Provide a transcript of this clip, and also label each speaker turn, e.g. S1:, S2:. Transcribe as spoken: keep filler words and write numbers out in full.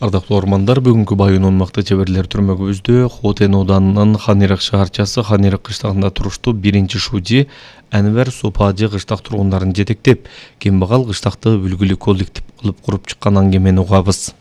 S1: Ардактуу ормандар, бүгүнкү Баюнун мыкты чеберлер түрмөгүбүздө Хотен ауданынын Ханырык шаарчасы Ханырык кыштагында туруштуу биринчи шужи Әнвер Сопажы кыштак тургундарын жетектеп, кембагал кыштакты үлгүлү коллектив кылып куруп чыккан аңгемени угабыз.